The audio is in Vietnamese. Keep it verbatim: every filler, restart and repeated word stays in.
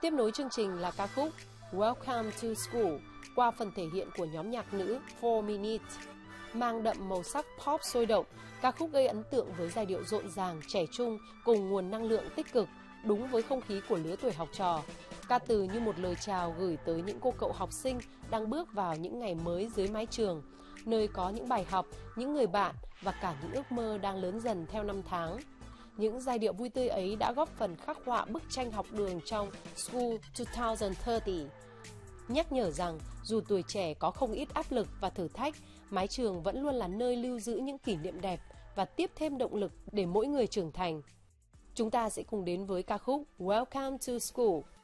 Tiếp nối chương trình là ca khúc Welcome to School qua phần thể hiện của nhóm nhạc nữ four minutes. Mang đậm màu sắc pop sôi động, ca khúc gây ấn tượng với giai điệu rộn ràng, trẻ trung cùng nguồn năng lượng tích cực, đúng với không khí của lứa tuổi học trò. Ca từ như một lời chào gửi tới những cô cậu học sinh đang bước vào những ngày mới dưới mái trường, nơi có những bài học, những người bạn và cả những ước mơ đang lớn dần theo năm tháng. Những giai điệu vui tươi ấy đã góp phần khắc họa bức tranh học đường trong School hai không ba không. Nhắc nhở rằng dù tuổi trẻ có không ít áp lực và thử thách, mái trường vẫn luôn là nơi lưu giữ những kỷ niệm đẹp và tiếp thêm động lực để mỗi người trưởng thành. Chúng ta sẽ cùng đến với ca khúc Welcome to School.